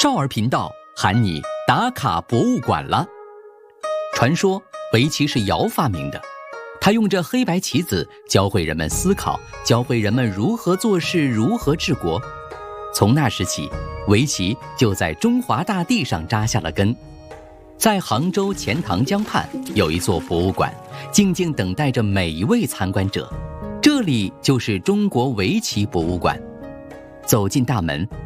少儿频道喊你打卡博物馆了。传说围棋是尧发明的，他用这黑白棋子教会人们思考，教会人们如何做事，如何治国。从那时起，围棋就在中华大地上扎下了根。在杭州钱塘江畔有一座博物馆，静静等待着每一位参观者。这里就是中国围棋博物馆。走进大门，